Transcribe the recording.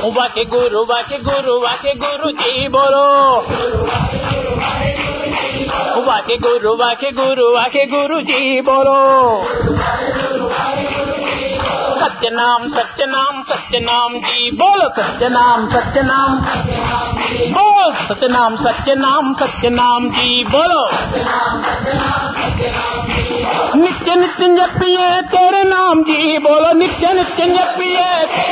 वाके गुरु जी बोलो वाके गुरु जी बोलो सत्यनाम सत्यनाम सत्यनाम जी बोलो सत्यनाम सत्यनाम बोल सत्यनाम सत्यनाम सत्यनाम जी बोलो नित्य नित्य जपिए तेरे नाम जी बोलो नित्य नित्य जपिए